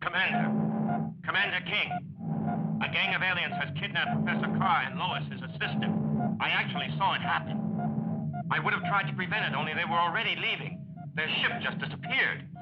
Commander. Commander King. A gang of aliens has kidnapped Professor Carr and Lois, his assistant. I actually saw it happen. I would have tried to prevent it, only they were already leaving. Their ship just disappeared.